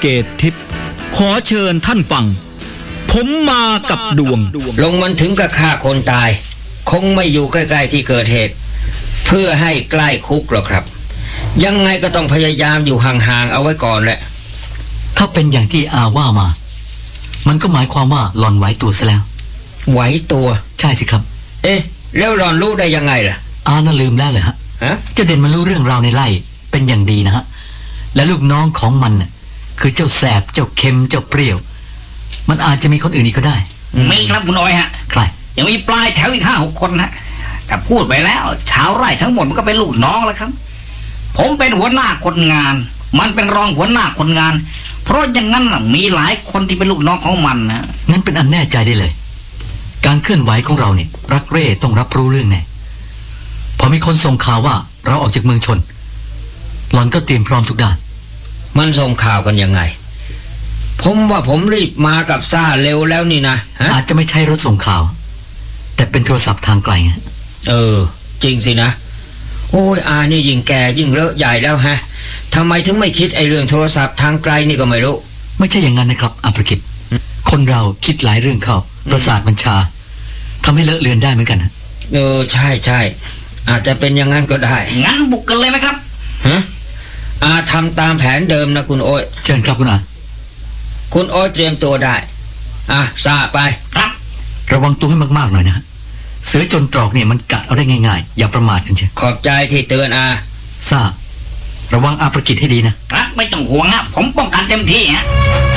เกตทิพย์ขอเชิญท่านฟังผมมากับดวงลงมันถึงกับฆ่าคนตายคงไม่อยู่ใกล้ๆที่เกิดเหตุเพื่อให้ใกล้คุกหรอกครับยังไงก็ต้องพยายามอยู่ห่างๆเอาไว้ก่อนแหละถ้าเป็นอย่างที่อาว่ามามันก็หมายความว่าหล่อนไหวตัวซะแล้วไหวตัวใช่สิครับเอ๊ะแล้วหล่อนรู้ได้ยังไงล่ะอาน่าลืมแล้วเลยฮะเจ้าเด่นมันรู้เรื่องราวในไร่เป็นอย่างดีนะฮะและลูกน้องของมันน่ะคือเจ้าแสบเจ้าเค็มเจ้าเปรี้ยวมันอาจจะมีคนอื่นอีกก็ได้ไม่ครับคุณน้อยฮะใครยังมีปลายแถวอีก 5-6 คนนะแต่พูดไปแล้วชาวไร่ทั้งหมดมันก็เป็นลูกน้องแล้วครับผมเป็นหัวหน้าคนงานมันเป็นรองหัวหน้าคนงานเพราะอย่างนั้นมีหลายคนที่เป็นลูกน้องของมันนะงั้นเป็นอันแน่ใจได้เลยการเคลื่อนไหวของเราเนี่ยรักเร่ต้องรับรู้เรื่องแน่พอมีคนส่งข่าวว่าเราออกจากเมืองชนหล่อนก็เตรียมพร้อมทุกด้านมันส่งข่าวกันยังไงผมว่าผมรีบมากับซ่าเร็วแล้วนี่นะอาจจะไม่ใช่รถส่งข่าวแต่เป็นโทรศัพท์ทางไกลไงจริงสินะโอ้ยนี่ยิ่งแก่ยิ่งเลอะใหญ่แล้วฮะทำไมถึงไม่คิดไอ้เรื่องโทรศัพท์ทางไกลนี่ก็ไม่รู้ไม่ใช่อย่างนั้นนะครับอภกิจคนเราคิดหลายเรื่องเข้าประสาทบัญชาทำให้เลอะเลือนได้เหมือนกันใช่ใช่อาจจะเป็นอย่างนั้นก็ได้งั้นบุกกันเลยไหมครับทำตามแผนเดิมนะคุณโอ๊ยเชิญครับคุณอาคุณโอ๊ยเตรียมตัวได้ซ่าไปครับระวังตัวให้มากๆหน่อยนะเสือจนตรอกเนี่ยมันกัดเอาได้ง่ายๆอย่าประมาทกันเชียวขอบใจที่เตือนซ่าระวังอาประกิจให้ดีนะครับไม่ต้องห่วงนะผมป้องกันเต็มที่ฮะ